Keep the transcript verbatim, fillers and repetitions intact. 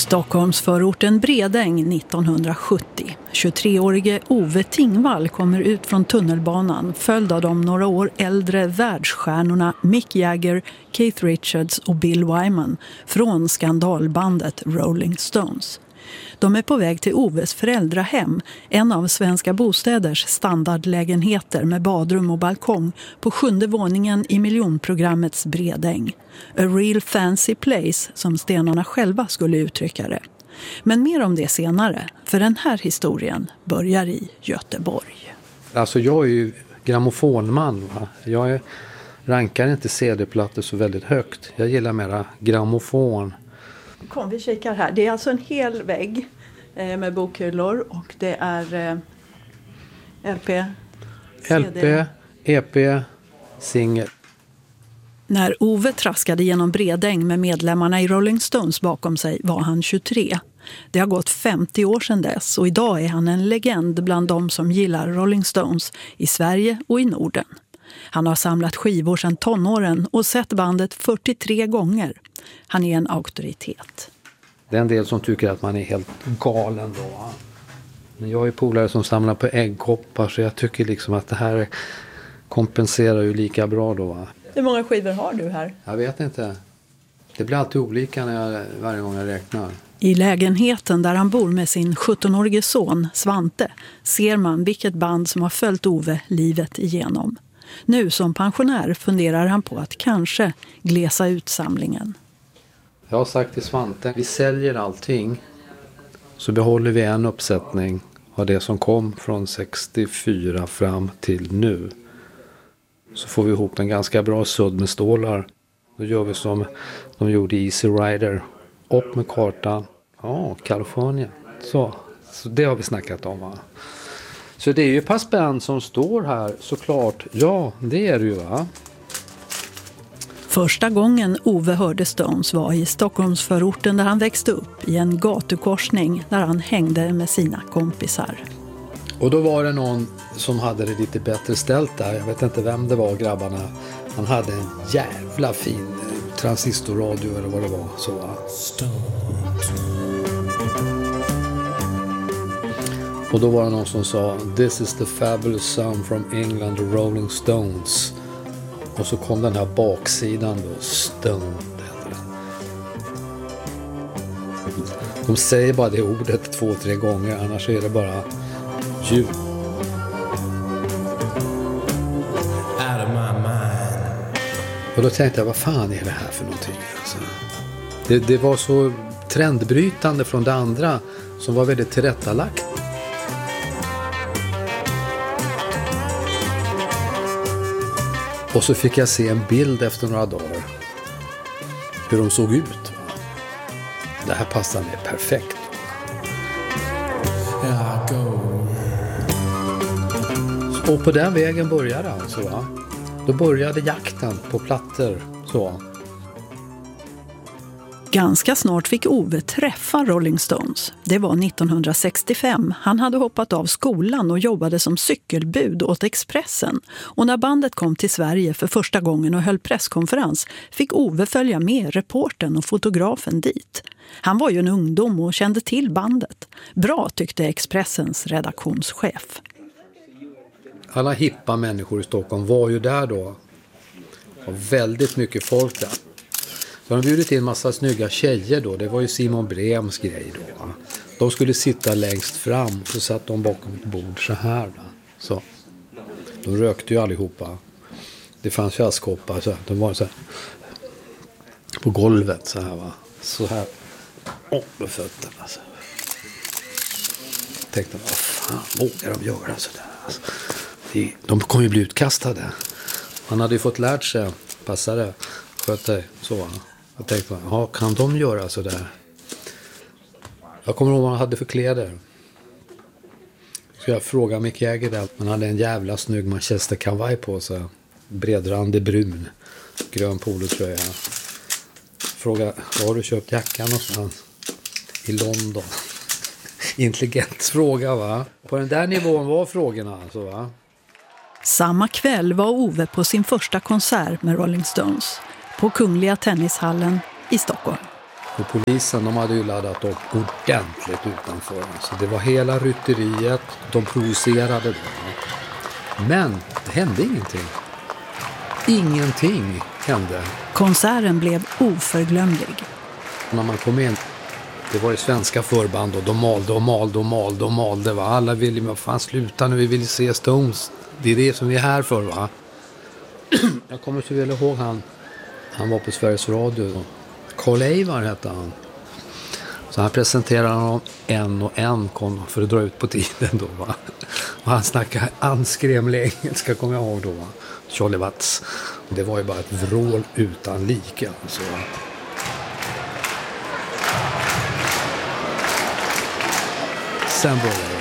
Stockholmsförorten Bredäng nittonhundrasjuttio. tjugotreårige Ove Tingvall kommer ut från tunnelbanan följd av de några år äldre världsstjärnorna Mick Jagger, Keith Richards och Bill Wyman från skandalbandet Rolling Stones. De är på väg till Oves föräldrahem, en av Svenska Bostäders standardlägenheter med badrum och balkong på sjunde våningen i miljonprogrammets Bredäng. A real fancy place, som stenarna själva skulle uttrycka det. Men mer om det senare, för den här historien börjar i Göteborg. Alltså jag är ju grammofonman, va? Jag är, rankar inte C D-plattor så väldigt högt. Jag gillar mera grammofon. Kom, vi kikar här. Det är alltså en hel vägg eh, med bokhyllor och det är eh, L P, C D. L P, E P, singel. När Ove traskade genom Bredäng med medlemmarna i Rolling Stones bakom sig var han tjugotre. Det har gått femtio år sedan dess och idag är han en legend bland de som gillar Rolling Stones i Sverige och i Norden. Han har samlat skivor sedan tonåren och sett bandet fyrtiotre gånger. Han är en auktoritet. Det är en del som tycker att man är helt galen då. Men jag är polare som samlar på äggkoppar, så jag tycker liksom att det här kompenserar ju lika bra då. Hur många skivor har du här? Jag vet inte. Det blir alltid olika när jag, varje gång jag räknar. I lägenheten där han bor med sin sjuttonårige son Svante ser man vilket band som har följt Ove livet igenom. Nu som pensionär funderar han på att kanske glesa ut samlingen. Jag har sagt till Svante, vi säljer allting så behåller vi en uppsättning av det som kom från sextiofyra fram till nu. Så får vi ihop en ganska bra sudd med stålar. Då gör vi som de gjorde i Easy Rider. Upp med kartan. Ja, Kalifornien. Så, så det har vi snackat om, va? Så det är ju passband som står här, såklart. Ja, det är det ju, va? Första gången Ove hörde Stones var i Stockholmsförorten där han växte upp, i en gatukorsning där han hängde med sina kompisar. Och då var det någon som hade det lite bättre ställt där. Jag vet inte vem det var, grabbarna. Han hade en jävla fin transistorradio eller vad det var. Så. Och då var det någon som sa "This is the fabulous sound from England, the Rolling Stones." Och så kom den här baksidan då, Stone. De säger bara det ordet två, tre gånger, annars är det bara ljud. Och då tänkte jag, vad fan är det här för någonting? Alltså, det, det var så trendbrytande från det andra som var väldigt tillrättalagt. Och så fick jag se en bild efter några dagar. Hur de såg ut. Det här passar mig perfekt. Och på den vägen började alltså, va? Då började jakten på plattor, så. Ganska snart fick Ove träffa Rolling Stones. Det var nittonhundrasextiofem. Han hade hoppat av skolan och jobbade som cykelbud åt Expressen. Och när bandet kom till Sverige för första gången och höll presskonferens fick Ove följa med reportern och fotografen dit. Han var ju en ungdom och kände till bandet. Bra, tyckte Expressens redaktionschef. Alla hippa människor i Stockholm var ju där då. Och väldigt mycket folk där. Så de bjudit in en massa snygga tjejer då. Det var ju Simon Brems grej då. Va? De skulle sitta längst fram. Så satt de bakom ett bord så här. Va? Så. De rökte ju allihopa. Det fanns ju askkoppar. Så de var så här. På golvet så här, va. Så här. Åh, med fötterna. Alltså. Jag tänkte, vad fan vågar de göra så där? Alltså. De kommer ju bli utkastade. Man hade ju fått lärt sig. Passa det. Sköt dig. Så. Jag tänkte, ja, kan de göra så där? Jag kommer ihåg vad han hade för kläder. Så jag frågade Mick Jagger där. Man hade en jävla snygg Manchester kavaj på sig. Bredrandig brun. Grön polotröja. Fråga, har du köpt jackan någonstans? I London. Intelligent fråga, va? På den där nivån var frågorna alltså, va? Samma kväll var Ove på sin första konsert med Rolling Stones på Kungliga Tennishallen i Stockholm. Och polisen, de hade ju laddat upp ordentligt utanför. Så det var hela rytteriet, de provocerade då. Men det hände ingenting. Ingenting hände. Konserten blev oförglömlig. När man kom in, det var ju svenska förband och de malde och malde och malde och malde. Va? Alla ville, men fan sluta nu, vi vill se Stones. Det är det som vi är här för, va? Jag kommer så väl ihåg han. Han var på Sveriges Radio. Carl Eivar hette han. Så han presenterade honom en och en kon för att dra ut på tiden då, va? Och han snackade anskrämlig engelska, kommer jag ihåg då, va? Charlie Watts. Det var ju bara ett vrål utan like, alltså. Sen började